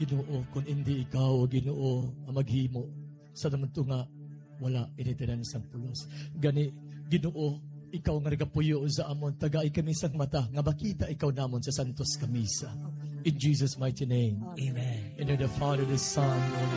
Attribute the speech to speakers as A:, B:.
A: Ginoo, kung hindi ikaw, Ginoo, ang maghimo, sa naman to nga, wala initiran sang pulos. Gani, Ginoo, ikaw nga nagapuyo sa amon, tagay kami sang mata, nga bakita ikaw namon sa Santos Kamisa. In Jesus' mighty name.
B: Amen.
A: In the name of the Father, the Son,